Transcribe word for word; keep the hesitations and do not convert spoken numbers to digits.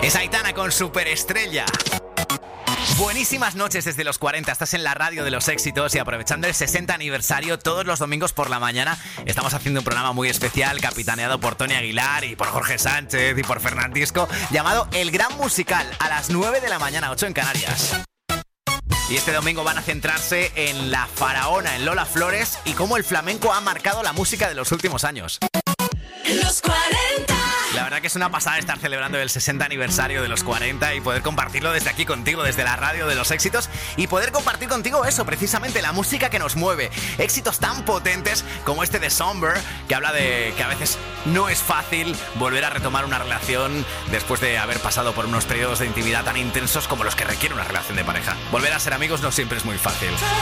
Es Aitana con Superestrella. Buenísimas noches desde los cuarenta, estás en la radio de los éxitos y aprovechando el sesenta aniversario, todos los domingos por la mañana estamos haciendo un programa muy especial capitaneado por Tony Aguilar y por Jorge Sánchez y por Fernandisco, llamado El Gran Musical, a las nueve de la mañana, ocho en Canarias. Y este domingo van a centrarse en La Faraona, en Lola Flores, y cómo el flamenco ha marcado la música de los últimos años. Los cuarenta. La verdad que es una pasada estar celebrando el sesenta aniversario de los cuarenta y poder compartirlo desde aquí contigo, desde la radio de los éxitos, y poder compartir contigo eso, precisamente la música que nos mueve. Éxitos tan potentes como este de Somber, que habla de que a veces no es fácil volver a retomar una relación después de haber pasado por unos periodos de intimidad tan intensos como los que requiere una relación de pareja. Volver a ser amigos no siempre es muy fácil.